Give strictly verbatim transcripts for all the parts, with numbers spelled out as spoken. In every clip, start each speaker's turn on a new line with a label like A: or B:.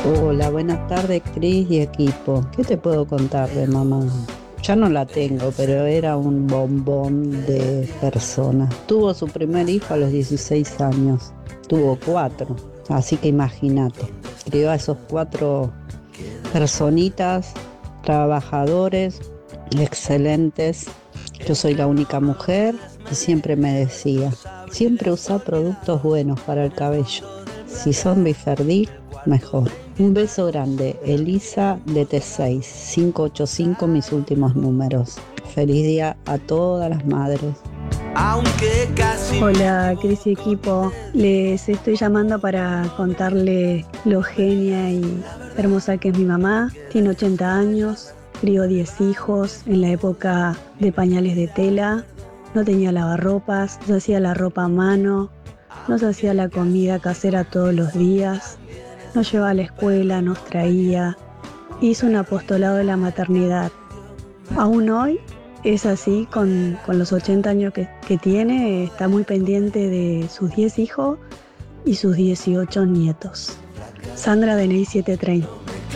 A: Hola, buenas tardes, Cris y equipo. ¿Qué te puedo contar de mamá? Ya no la tengo, pero era un bombón de persona. Tuvo su primer hijo a los dieciséis años. Tuvo cuatro, así que imagínate. Crió a esos cuatro personitas, trabajadores, excelentes. Yo soy la única mujer y siempre me decía, siempre usa productos buenos para el cabello. Si son Biferdil, mejor. Un beso grande, Elisa de T seis, cinco ocho cinco, mis últimos números. Feliz día a todas las madres.
B: Aunque casi...
C: Hola, Cris y equipo. Les estoy llamando para contarle lo genia y hermosa que es mi mamá. Tiene ochenta años, crió diez hijos en la época de pañales de tela. No tenía lavarropas, nos hacía la ropa a mano, nos hacía la comida casera todos los días, nos llevaba a la escuela, nos traía. Hizo un apostolado de la maternidad. Aún hoy es así, con, con los ochenta años que, que tiene, está muy pendiente de sus diez hijos y sus dieciocho nietos. Sandra, D N I setecientos treinta.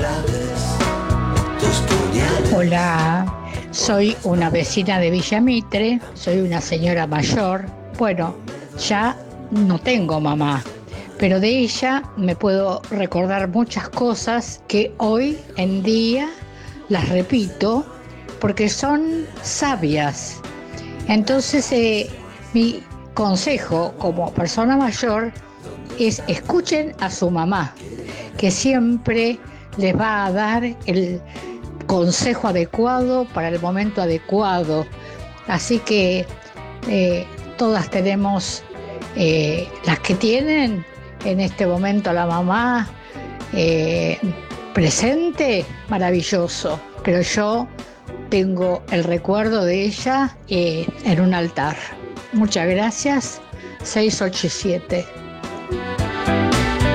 D: Hola, soy una vecina de Villa Mitre, soy una señora mayor. Bueno, ya no tengo mamá, pero de ella me puedo recordar muchas cosas que hoy en día las repito porque son sabias. Entonces, eh, mi consejo como persona mayor es escuchen a su mamá, que siempre les va a dar el consejo adecuado para el momento adecuado. Así que eh, todas tenemos, eh, las que tienen en este momento a la mamá eh, presente, maravilloso. Pero yo tengo el recuerdo de ella eh, en un altar. Muchas gracias. seis ocho siete.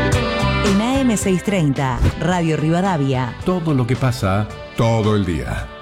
E: En A M seiscientos treinta, Radio Rivadavia.
F: Todo lo que pasa, todo el día.